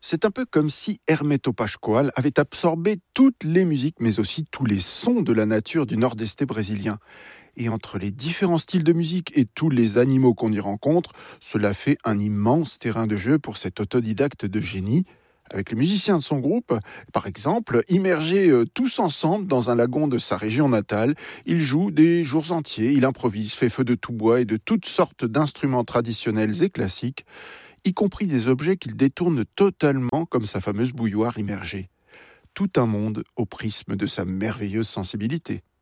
C'est un peu comme si Hermeto Pascoal avait absorbé toutes les musiques, mais aussi tous les sons de la nature du nord-est brésilien. Et entre les différents styles de musique et tous les animaux qu'on y rencontre, cela fait un immense terrain de jeu pour cet autodidacte de génie. Avec les musiciens de son groupe, par exemple, immergés tous ensemble dans un lagon de sa région natale, il joue des jours entiers, il improvise, fait feu de tout bois et de toutes sortes d'instruments traditionnels et classiques, y compris des objets qu'il détourne totalement comme sa fameuse bouilloire immergée. Tout un monde au prisme de sa merveilleuse sensibilité.